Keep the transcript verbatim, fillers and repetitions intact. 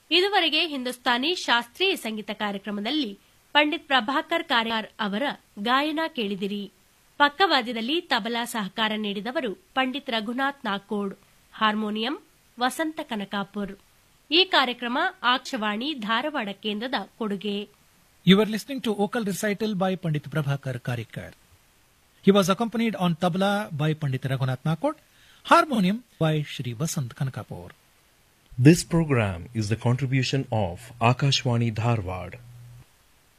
ಇದುವರೆಗೆ ಹಿಂದೂಸ್ತಾನಿ ಶಾಸ್ತ್ರೀಯ ಸಂಗೀತ ಕಾರ್ಯಕ್ರಮದಲ್ಲಿ ಪಂಡಿತ್ ಪ್ರಭಾಕರ್ ಕಾರ್ಯಾರ್ ಅವರ ಗಾಯನ ಕೇಳಿದಿರಿ. ಪಕ್ಕವಾದ್ಯದಲ್ಲಿ ತಬಲಾ ಸಹಕಾರ ನೀಡಿದವರು ಪಂಡಿತ್ ರಘುನಾಥ್ ನಾಕೋಡ್, ಹಾರ್ಮೋನಿಯಂ ವಸಂತ ಕನಕಾಪುರ್. ಈ ಕಾರ್ಯಕ್ರಮ ಆಕಾಶವಾಣಿ ಧಾರವಾಡ ಕೇಂದ್ರದ ಕೊಡುಗೆ. You were listening to vocal recital by Pandit Prabhakar Karikar. He was accompanied on tabla by Pandit Raghunath Nakod, harmonium by Shri Vasant Kanakapur. This program is the contribution of Akashwani Dharwad.